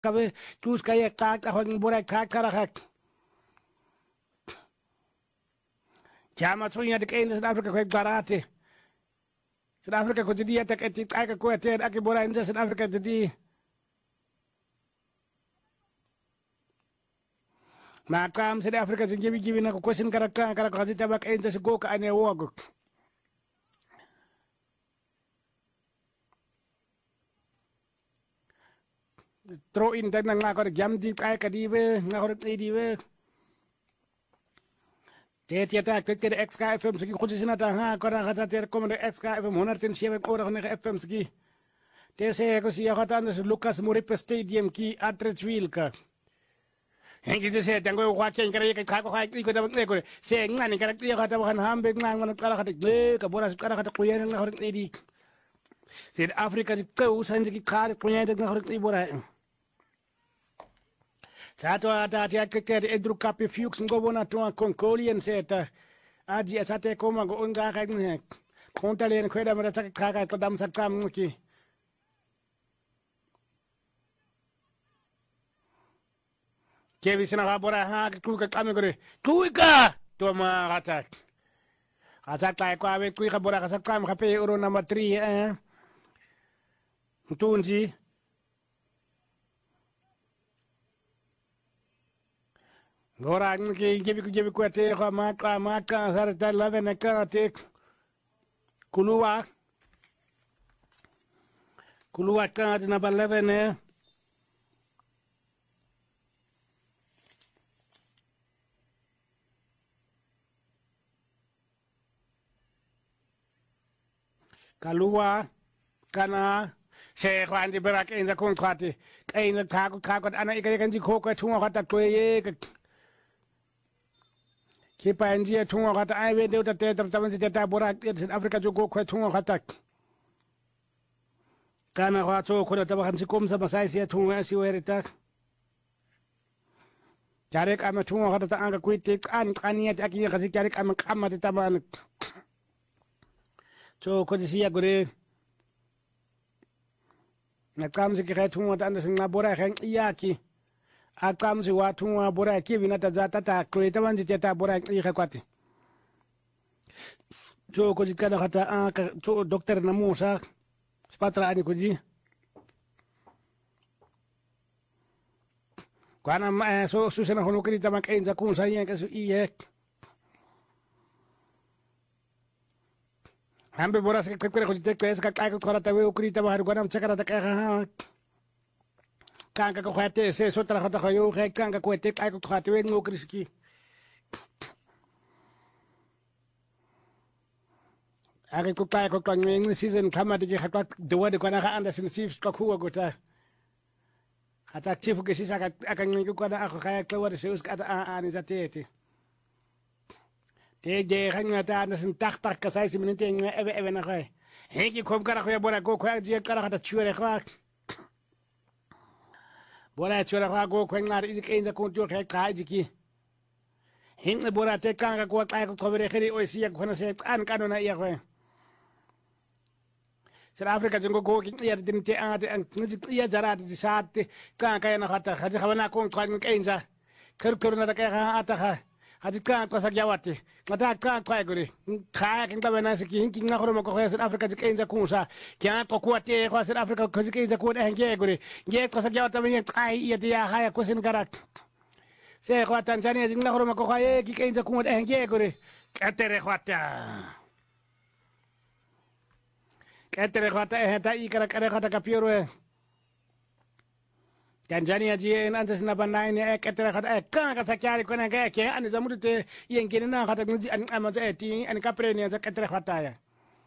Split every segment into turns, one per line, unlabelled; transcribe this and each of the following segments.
kabe tus kaya tak ahon borai kak karak jama tsunya de kain South Africa ko garate South Africa ko jadi atak etik aka ko atek ak borai in South Africa jadi makam South Africa jingi na ko question karaka ko hajita bak in South go ka ane wogo throw in dan nga ko jam di kai ka diwe nga ko diwe te ta ke XK FM sigi ko sina ta ha ko ra ta ter ko XK FM honar tin shebe ko ra FM sigi te se ko si ya ta Lucas Moripe Stadium ki Atteridgeville ka hengi je se tango wa ken kare ka ko ha ko da ko se ngani kare ya ka ta han hambe ngang ka ra ka ka bora ka ra ka ko yen nga ko di South Africa ko sanji ki ka ko yen nga ko bora Tato ata kekere edru kapi fuchs ngobona to konkolien seta aji asate koma go unga ka ne kontalen kweda mara taka kaka to dam sakam ki kevi sina habora ha ku ka kame gore tuika to ma gata asa ta ko ave ku ka bora ka sakam ka pe oro number 3 mtunji Gora ngi jebi ko te ko maka sar ta lave na ka te kuluwa ka na balave ne kaluwa kana se khwanji berak in za kon khati kain ka ko ana ikay kan ji ko tunga khata to ye Kipa njia tunga kata aiwe de uta te tamansi te ta bora South Africa jo go kwa tunga kata kana kwa to ko ta bakan si komsa masai si tunga si werita jarek ama tunga kata ta anga kuite an kaniya ta akiya kasi jarek ama kama te taman to ko si ya gore na kamsi ki tunga ta anda singa bora khan iyaki akam si watu wa bora ki vinata zata ta kreta wanji ta bora i kwati to ko jikana kata to doctor na musa spatra ani ko ji kwana so susana hono krita mak enza kun sa yen kasu iye hambe bora se kekere ko jite ko ka ka ko rata we krita bahar gwanam chakara ta ka Kanga ko khate se sotra khata khayo khay kanga ko te ay ko khate we ngo kriski age ko tay ko kan ngi season kama de khatwa de wade ko na ka anda sin sif ko ku go ta hata chifu ke sisa ka ngi ko na ko khay ko wade se us ka ani zatete te je khanya ta anda sin tak ka sai si minute ngi eve na khay hegi ko kara ko bora ko je kara khata chure kha Bora chura kwa go kwengar izi kenza kuntu khe kai jiki hinne bora te kanga ko kai ko bere khiri o siya ko na se an kanona iya ko South Africa jingo go ki iya din te ate an ngi iya jarat di sate kanga na khata khaji khawana ko kan kenza kar na ka ata kha haji kan ko sagyawati ngata kan ko gori kha kin ta bana siki hinki nga khoro ko South Africa jikenza kunsa kya ko kuate ko South Africa ko jikenza ko nge gori nge ko sagyawata men kai iya dia haya ko sin garak se ko Tanzania jinga khoro ko khaye jikenza ko nge gori katere khata ta i kara khata kapioro Tanzania ji en antes na banai ne ekatra khata ka sakyari ko na ke an zamudu te yengene na khata ngi an amaza eti an kapre ne za katra khata ya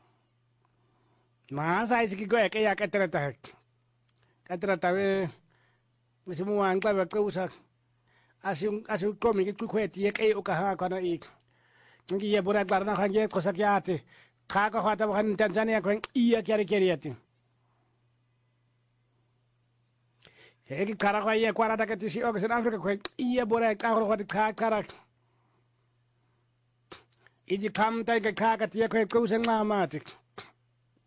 ma sai siki go ke ya katra ta we simu an ka ba ko sa asu ko mi ku kweti ke o ka ha kana i ngi ye bura barna khange ko sakyate ka khata ban Tanzania ko iya kyari ati Heki karakwa iya kwa rata kati si oka South Africa kwa iya bora kakoro kwa kakara. Iji kamta ika kakati ya kwa kusa nga matik.